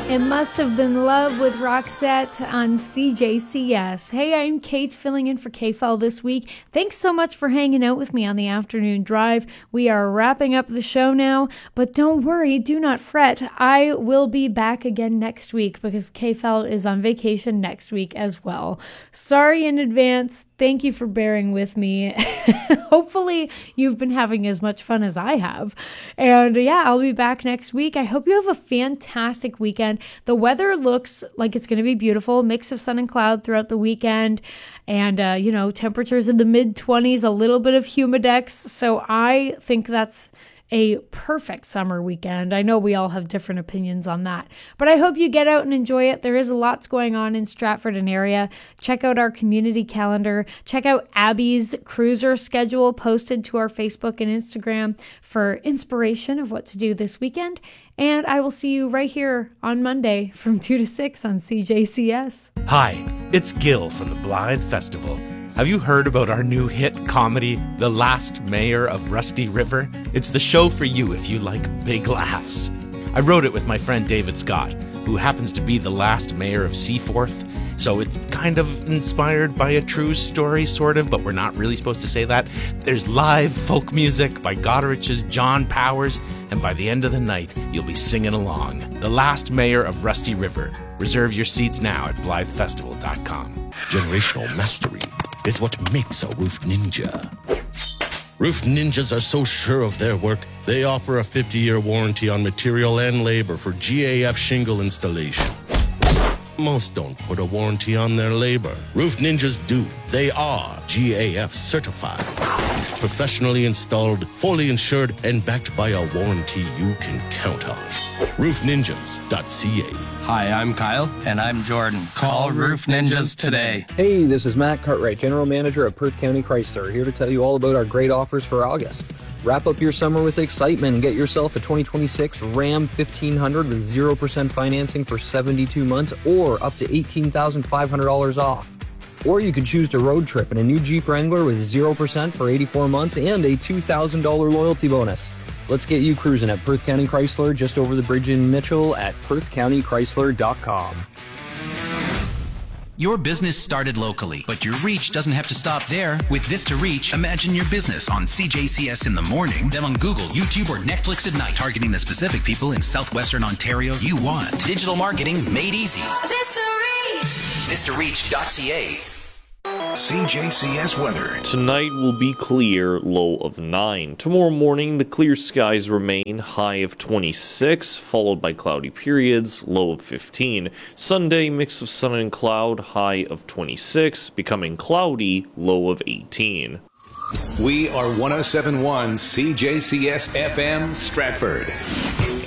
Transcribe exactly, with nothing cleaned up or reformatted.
It must have been love with Roxette on C J C S. Hey, I'm Kate filling in for K F L this week. Thanks so much for hanging out with me on the afternoon drive. We are wrapping up the show now, but don't worry, do not fret. I will be back again next week because K F L is on vacation next week as well. Sorry in advance. Thank you for bearing with me. Hopefully you've been having as much fun as I have. And yeah, I'll be back next week. I hope you have a fantastic weekend. The weather looks like it's going to be beautiful. Mix of sun and cloud throughout the weekend. And, uh, you know, temperatures in the mid twenties, a little bit of humidex. So I think that's a perfect summer weekend. I know we all have different opinions on that, but I hope you get out and enjoy it. There is lots going on in Stratford and area. Check out our community calendar. Check out Abby's cruiser schedule posted to our Facebook and Instagram for inspiration of what to do this weekend. And I will see you right here on Monday from two to six on C J C S. Hi, it's Gil from the Blythe Festival. Have you heard about our new hit comedy, The Last Mayor of Rusty River? It's the show for you if you like big laughs. I wrote it with my friend David Scott, who happens to be the last mayor of Seaforth, so it's kind of inspired by a true story, sort of, but we're not really supposed to say that. There's live folk music by Godrich's John Powers, and by the end of the night, you'll be singing along. The Last Mayor of Rusty River. Reserve your seats now at Blythe Festival dot com. Generational mastery is what makes a roof ninja. Roof ninjas are so sure of their work, they offer a fifty-year warranty on material and labor for G A F shingle installations. Most don't put a warranty on their labor. Roof ninjas do. They are G A F certified, professionally installed, fully insured, and backed by a warranty you can count on. roof ninjas dot c a. Hi, I'm Kyle. And I'm Jordan. Call Roof Ninjas today. Hey, this is Matt Cartwright, General Manager at Perth County Chrysler, here to tell you all about our great offers for August. Wrap up your summer with excitement and get yourself a twenty twenty-six Ram fifteen hundred with zero percent financing for seventy-two months or up to eighteen thousand five hundred dollars off. Or you could choose to road trip in a new Jeep Wrangler with zero percent for eighty-four months and a two thousand dollars loyalty bonus. Let's get you cruising at Perth County Chrysler, just over the bridge in Mitchell at perth county chrysler dot com. Your business started locally, but your reach doesn't have to stop there. With This to Reach, imagine your business on C J C S in the morning, then on Google, YouTube, or Netflix at night, targeting the specific people in southwestern Ontario you want. Digital marketing made easy. This to Reach. this to reach dot c a. C J C S weather. Tonight will be clear, low of nine. Tomorrow morning, the clear skies remain, high of twenty-six, followed by cloudy periods, low of fifteen. Sunday, mix of sun and cloud, high of twenty-six, becoming cloudy, low of eighteen. We are one oh seven point one C J C S F M Stratford.